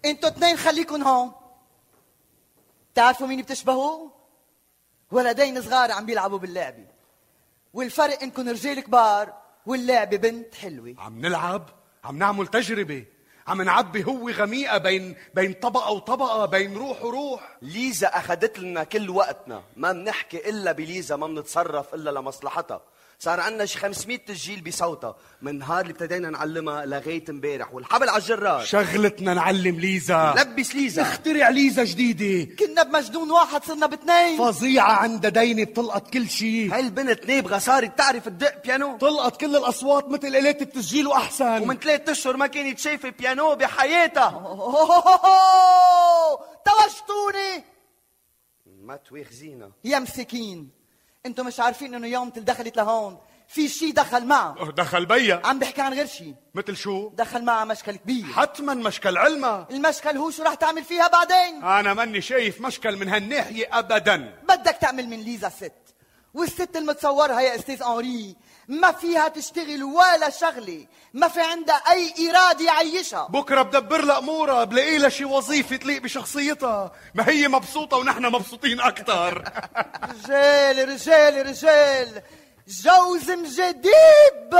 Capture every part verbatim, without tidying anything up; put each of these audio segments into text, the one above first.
انتوا اثنين خليكن هون. تعرفوا مين بتشبهوا؟ ولدين صغار عم بيلعبوا باللعبة، والفرق انكم رجال كبار واللعبة بنت حلوة. عم نلعب، عم نعمل تجربة، عم نعبي هو غميقة بين بين طبقة وطبقة، بين روح وروح. ليزا أخذت لنا كل وقتنا، ما بنحكي إلا بليزا، ما بنتصرف إلا لمصلحتها. صار عندنا شي خمسمية تسجيل بصوتها من نهار اللي ابتدينا نعلمها لغاية امبارح، والحبل على الجرار. شغلتنا نعلم ليزا، لبس ليزا، نخترع ليزا جديدة. كنا بمجنون واحد صرنا باثنين. فظيعة عندها دينة بتلقط كل شي. هاي البنت نابغة صارت تعرف تدق بيانو، تلقط كل الأصوات مثل آلات التسجيل وأحسن. ومن ثلاث أشهر ما كانت شايفة بيانو بحياتها. توجتوني. ما تواخذينا يا مسكين، انتوا مش عارفين انه يوم دخلت لهون في شي دخل معه. دخل بيا. عم بحكي عن غير شي. مثل شو؟ دخل معها مشكل كبير. حتما مشكل علمها. المشكل هو شو رح تعمل فيها بعدين؟ انا ماني شايف مشكل من هالناحية ابدا. بدك تعمل من ليزا ست، والست المتصورها يا استاذ انري ما فيها تشتغل ولا شغله، ما في عندها اي اراده يعيشها. بكره بدبر لها امورها، بلاقي لها شي وظيفه تليق بشخصيتها، ما هي مبسوطه ونحن مبسوطين اكثر. رجال رجال رجال، جوز مجديب.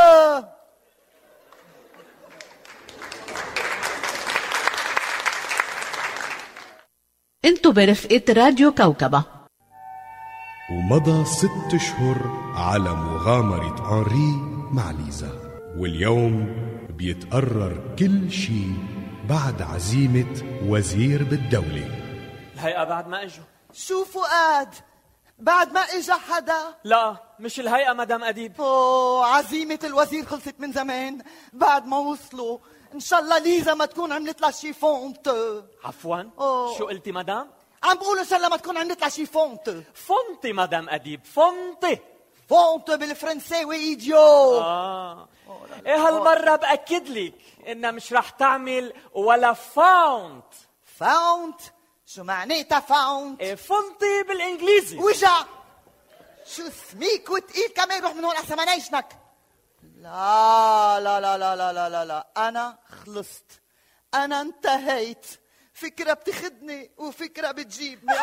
انتو برفقة راديو كوكبة. ومضى ست اشهر على مغامرة أنري مع ليزا، واليوم بيتقرر كل شي بعد عزيمة وزير بالدولة. الهيئة بعد ما اجوا. شو فؤاد؟ بعد ما اجا حدا؟ لا مش الهيئة مدام أديب. اوه عزيمة الوزير خلصت من زمان بعد ما وصلوا. ان شاء الله ليزا ما تكون عملت لها شي فونت. عفوا أوه. شو قلتي مدام؟ عم بقول ان شاء الله ما تكون عملت لها شي فونت. فونتي مدام أديب، فونتي. فونت بالفرنساوي ايديو. اه ايه هالمرة بأكد لك انها مش رح تعمل ولا فاونت. فاونت؟ شو معناتها فاونت؟ ايه فونتي بالانجليزي. وجع شو سميك وتقيل كمان، روح من هون احسن ما نعيشنك. لا لا لا لا لا لا لا لا انا خلصت، انا انتهيت. فكرة بتخدني وفكرة بتجيبني.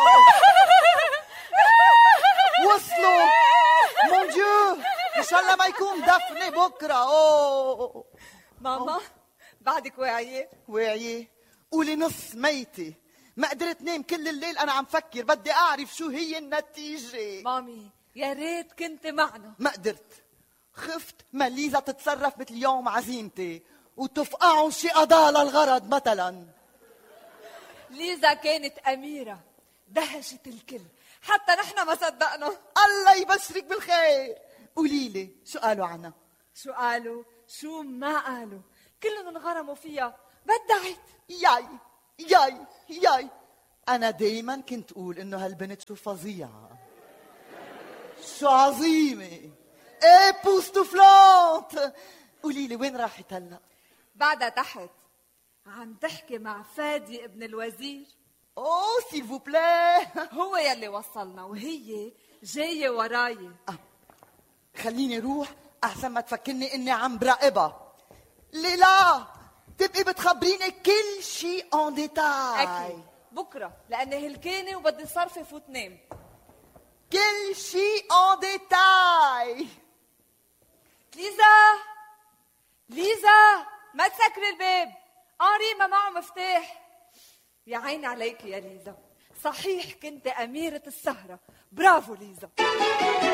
وصلوا مون ديو، ان شاء الله ما يكون دفني بكره. اوه ماما بعدك واعية؟ واعية؟ قولي نص ميتة. ما قدرت نام كل الليل انا عم فكر، بدي اعرف شو هي النتيجة. مامي يا ريت كنت معنا. ما قدرت، خفت ما ليزا تتصرف مثل يوم عزيمتي وتفقعوا شي قضاء للغرض مثلا. ليزا كانت أميرة دهشت الكل، حتى نحن ما صدقنا. الله يبشرك بالخير. قولي لي شو قالوا عنها؟ شو قالوا؟ شو ما قالوا؟ كلهم انغرموا فيها. بدعت. ياي ياي ياي، أنا دايما كنت أقول إنه هالبنت شو فظيعة، شو عظيمة، إيه بوستوفلانت. قولي لي وين راحت هلا؟ بعدها تحت عم تحكي مع فادي ابن الوزير. أوه سيل فو بلاي. هو يلي وصلنا وهي جاية وراي. آه. خليني روح أحسن ما تفكرني إني عم براقبها. ليلا تبقي بتخبريني كل شيء اون ديتاي. أكيد بكرة لأني هلكانة وبدي صرفة فوت نام. كل شيء اون ديتاي. ليزا ليزا ما تسكري الباب، أنري ما معه مفتاح. يا عيني عليك يا ليزا، صحيح كنت أميرة السهرة. برافو ليزا.